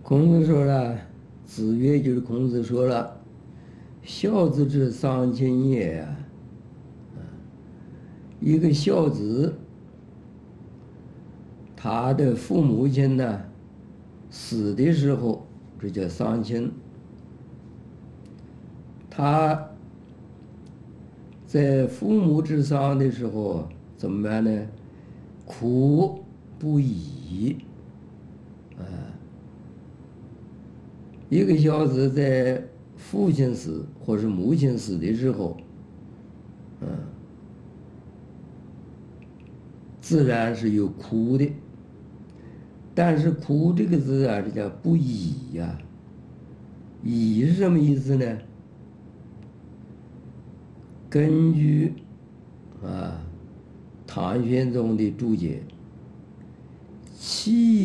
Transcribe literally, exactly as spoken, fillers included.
孔子说了，子曰就是孔子说了，孝子之丧亲也呀。一个孝子，他的父母亲呢死的时候，这叫丧亲。他在父母之丧的时候怎么办呢？哭不已。啊，一个孝子在父亲死或是母亲死的时候，嗯，自然是有哭的。但是哭这个字啊，这叫不已呀。已是什么意思呢？根据啊唐玄宗的注解，其